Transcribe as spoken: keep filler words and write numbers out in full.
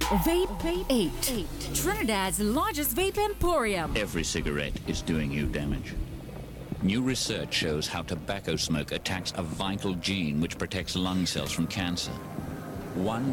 Vape Vape eight. Trinidad's largest vape emporium. Every cigarette is doing you damage. New research shows how tobacco smoke attacks a vital gene which protects lung cells from cancer. One